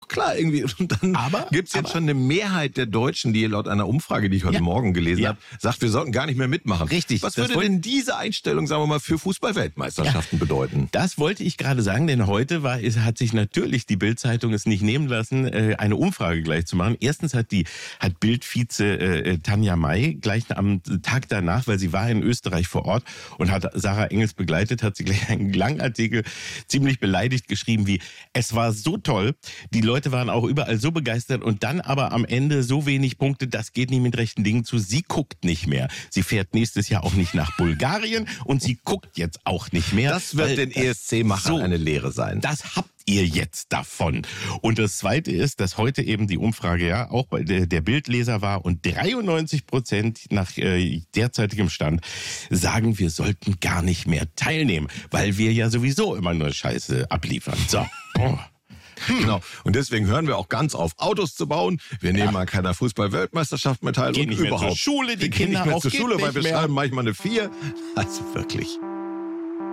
klar irgendwie. Und dann gibt's jetzt schon eine Mehrheit der Deutschen, die laut einer Umfrage, die ich heute Morgen gelesen habe, sagt, wir sollten gar nicht mehr mitmachen. Richtig. Was würde denn diese Einstellung, sagen wir mal, für Fußball-Weltmeisterschaften bedeuten? Das wollte ich gerade sagen, denn heute hat sich natürlich die Bild-Zeitung es nicht nehmen lassen, eine Umfrage gleich zu machen. Erstens hat Bild-Vize Tanja May gleich am Tag danach, weil sie war in Österreich vor Ort und hat Sarah Engels begleitet, hat sie gleich einen langen Artikel ziemlich beleidigt geschrieben wie, es war so toll, die Leute waren auch überall so begeistert und dann aber am Ende so wenig Punkte, das geht nicht mit rechten Dingen zu. Sie guckt nicht mehr. Sie fährt nächstes Jahr auch nicht nach Bulgarien und sie guckt jetzt auch nicht mehr. Das wird den ESC-Machern eine Lehre sein. Das habt ihr jetzt davon. Und das Zweite ist, dass heute eben die Umfrage auch bei der Bildleser war und 93% nach derzeitigem Stand sagen, wir sollten gar nicht mehr teilnehmen, weil wir ja sowieso immer nur Scheiße abliefern. So. Genau. Und deswegen hören wir auch ganz auf, Autos zu bauen. Wir nehmen an keiner Fußball-Weltmeisterschaft mehr teil. Gehen nicht mehr zur Schule, die Kinder gehen nicht mehr auch zur Schule, weil wir mehr. schreiben manchmal eine 4. Also wirklich.